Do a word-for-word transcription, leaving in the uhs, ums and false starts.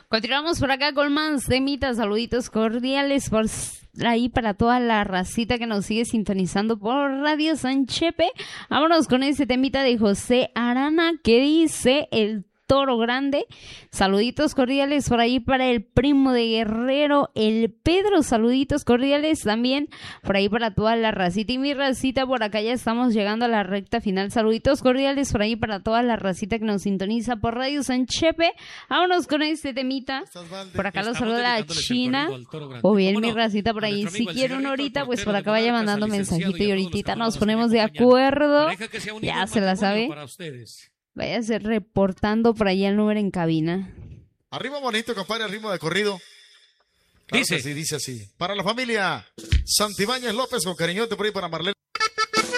Continuamos por acá con más temitas, saluditos cordiales por ahí para toda la racita que nos sigue sintonizando por Radio San Chepe. Vámonos con este temita de José Arana que dice el Toro Grande. Saluditos cordiales por ahí para el primo de Guerrero, el Pedro. Saluditos cordiales también por ahí para toda la racita. Y mi racita, por acá ya estamos llegando a la recta final. Saluditos cordiales por ahí para toda la racita que nos sintoniza por Radio San Chepe. Vámonos con este temita. Por acá los saluda la China. O bien mi racita por ahí. Si quiere una horita, pues por acá vaya mandando mensajito y ahorita nos ponemos de acuerdo. Ya se la sabe. Váyase reportando por allá el número en cabina. Arriba bonito, compadre, al ritmo de corrido. Claro Dice así, dice así. Para la familia Santibáñez López, con cariñote por ahí para Marlene.